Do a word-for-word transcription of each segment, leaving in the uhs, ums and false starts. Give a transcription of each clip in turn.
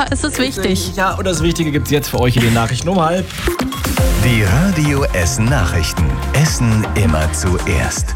Ja, es ist wichtig. Ja, und das Wichtige gibt's jetzt für euch in den Nachrichten um halb. Die Radio Essen Nachrichten. Essen immer zuerst.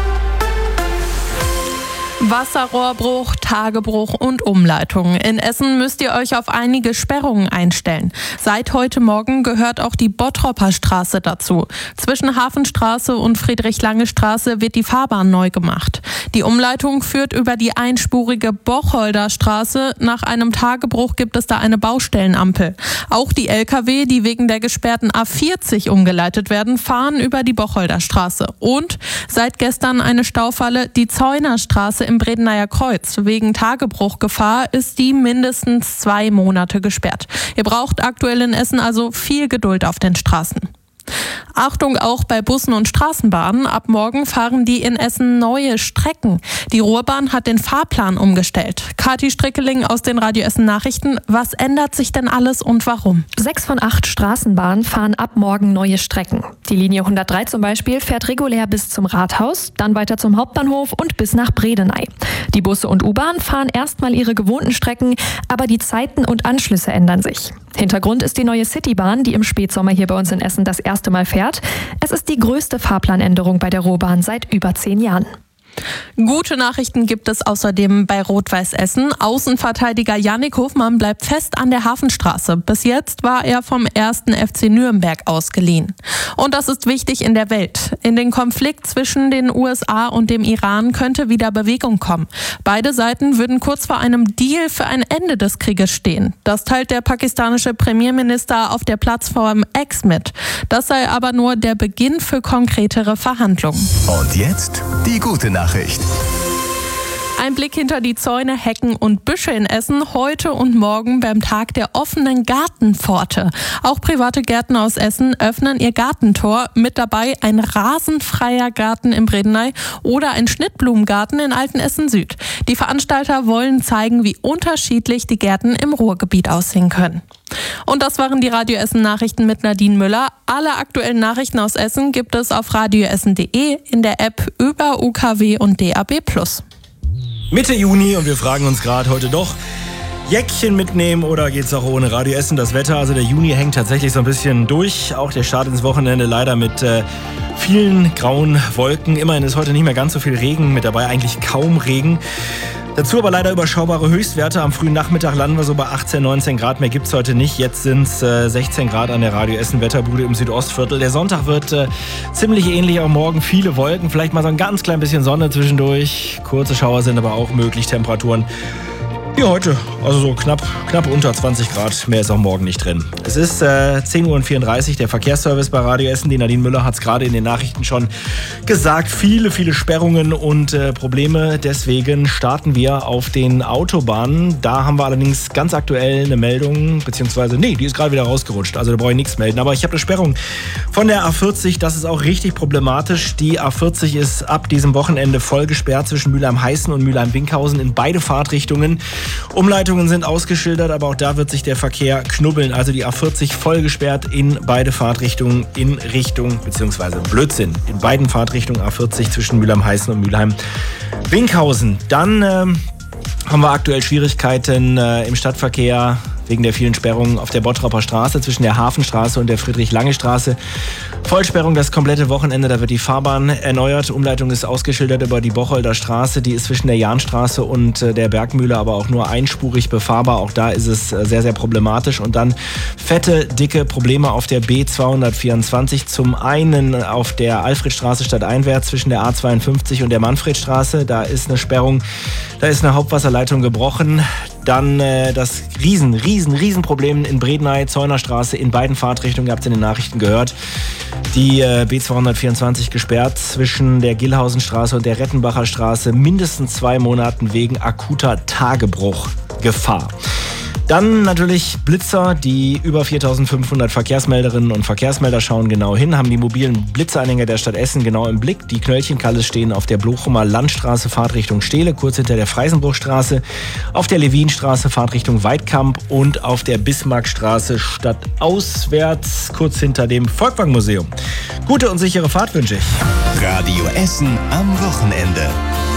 Wasserrohrbruch, Tagebruch und Umleitung. In Essen müsst ihr euch auf einige Sperrungen einstellen. Seit heute Morgen gehört auch die Bottropper Straße dazu. Zwischen Hafenstraße und Friedrich-Lange-Straße wird die Fahrbahn neu gemacht. Die Umleitung führt über die einspurige Bocholder Straße. Nach einem Tagebruch gibt es da eine Baustellenampel. Auch die L K W, die wegen der gesperrten A vierzig umgeleitet werden, fahren über die Bocholder Straße. Und seit gestern eine Staufalle, die Zeunerstraße im Bredeneier Kreuz. Wegen Tagebruchgefahr ist die mindestens zwei Monate gesperrt. Ihr braucht aktuell in Essen also viel Geduld auf den Straßen. Achtung auch bei Bussen und Straßenbahnen. Ab morgen fahren die in Essen neue Strecken. Die Ruhrbahn hat den Fahrplan umgestellt. Kathi Strickeling aus den Radio Essen Nachrichten. Was ändert sich denn alles und warum? Sechs von acht Straßenbahnen fahren ab morgen neue Strecken. Die Linie hundertdrei zum Beispiel fährt regulär bis zum Rathaus, dann weiter zum Hauptbahnhof und bis nach Bredeney. Die Busse und U-Bahn fahren erstmal ihre gewohnten Strecken, aber die Zeiten und Anschlüsse ändern sich. Hintergrund ist die neue Citybahn, die im Spätsommer hier bei uns in Essen das erste Mal fährt. Es ist die größte Fahrplanänderung bei der Ruhrbahn seit über zehn Jahren. Gute Nachrichten gibt es außerdem bei Rot-Weiß Essen. Außenverteidiger Yannick Hofmann bleibt fest an der Hafenstraße. Bis jetzt war er vom ersten F C Nürnberg ausgeliehen. Und das ist wichtig in der Welt. In den Konflikt zwischen den U S A und dem Iran könnte wieder Bewegung kommen. Beide Seiten würden kurz vor einem Deal für ein Ende des Krieges stehen. Das teilt der pakistanische Premierminister auf der Plattform X mit. Das sei aber nur der Beginn für konkretere Verhandlungen. Und jetzt die gute Nachricht. Nachricht. Ein Blick hinter die Zäune, Hecken und Büsche in Essen heute und morgen beim Tag der offenen Gartenpforte. Auch private Gärten aus Essen öffnen ihr Gartentor. Mit dabei ein rasenfreier Garten im Bredeney oder ein Schnittblumengarten in Altenessen Süd. Die Veranstalter wollen zeigen, wie unterschiedlich die Gärten im Ruhrgebiet aussehen können. Und das waren die Radio Essen Nachrichten mit Nadine Müller. Alle aktuellen Nachrichten aus Essen gibt es auf radioessen punkt de, in der App, über U K W und D A B plus. Mitte Juni und wir fragen uns gerade heute doch, Jäckchen mitnehmen oder geht's auch ohne Radio Essen? Das Wetter, also der Juni hängt tatsächlich so ein bisschen durch. Auch der Start ins Wochenende leider mit äh, vielen grauen Wolken. Immerhin ist heute nicht mehr ganz so viel Regen mit dabei, eigentlich kaum Regen. Dazu aber leider überschaubare Höchstwerte. Am frühen Nachmittag landen wir so bei achtzehn, neunzehn Grad. Mehr gibt's heute nicht. Jetzt sind's äh, sechzehn Grad an der Radio Essen Wetterbude im Südostviertel. Der Sonntag wird äh, ziemlich ähnlich, auch morgen viele Wolken. Vielleicht mal so ein ganz klein bisschen Sonne zwischendurch. Kurze Schauer sind aber auch möglich. Temperaturen wie heute, also so knapp, knapp unter zwanzig Grad. Mehr ist auch morgen nicht drin. Es ist äh, zehn Uhr vierunddreißig, der Verkehrsservice bei Radio Essen. Die Nadine Müller hat es gerade in den Nachrichten schon gesagt. Viele, viele Sperrungen und äh, Probleme. Deswegen starten wir auf den Autobahnen. Da haben wir allerdings ganz aktuell eine Meldung, beziehungsweise, nee, die ist gerade wieder rausgerutscht. Also da brauche ich nichts melden. Aber ich habe eine Sperrung von der A vierzig. Das ist auch richtig problematisch. Die A vierzig ist ab diesem Wochenende voll gesperrt zwischen Mülheim-Heißen und Mülheim-Winkhausen in beide Fahrtrichtungen. Umleitungen sind ausgeschildert, aber auch da wird sich der Verkehr knubbeln. Also die A vierzig voll gesperrt in beide Fahrtrichtungen in Richtung, beziehungsweise Blödsinn, in beiden Fahrtrichtungen A vierzig zwischen Mülheim-Heißen und Mülheim-Winkhausen. Dann ähm, haben wir aktuell Schwierigkeiten äh, im Stadtverkehr wegen der vielen Sperrungen auf der Bottropper Straße zwischen der Hafenstraße und der Friedrich-Lange-Straße. Vollsperrung das komplette Wochenende, da wird die Fahrbahn erneuert. Umleitung ist ausgeschildert über die Bocholder Straße, die ist zwischen der Jahnstraße und der Bergmühle aber auch nur einspurig befahrbar. Auch da ist es sehr, sehr problematisch. Und dann fette, dicke Probleme auf der B zweihundertvierundzwanzig. Zum einen auf der Alfredstraße stadteinwärts zwischen der A zweiundfünfzig und der Manfredstraße. Da ist eine Sperrung, da ist eine Hauptwasserleitung gebrochen. Dann äh, das riesen, riesen, riesen Problem in Bredeney, Zeunerstraße in beiden Fahrtrichtungen. Ihr habt es in den Nachrichten gehört. Die äh, B zweihundertvierundzwanzig gesperrt zwischen der Gillhausenstraße und der Rettenbacher Straße. Mindestens zwei Monaten wegen akuter Tagebruchgefahr. Dann natürlich Blitzer, die über viertausendfünfhundert Verkehrsmelderinnen und Verkehrsmelder schauen genau hin, haben die mobilen Blitzeranhänger der Stadt Essen genau im Blick. Die Knöllchenkalles stehen auf der Blochumer Landstraße, Fahrtrichtung Stehle, kurz hinter der Freisenbruchstraße, auf der Levinstraße, Fahrtrichtung Weidkamp und auf der Bismarckstraße stadtauswärts, kurz hinter dem Volkwang-Museum. Gute und sichere Fahrt wünsche ich. Radio Essen am Wochenende.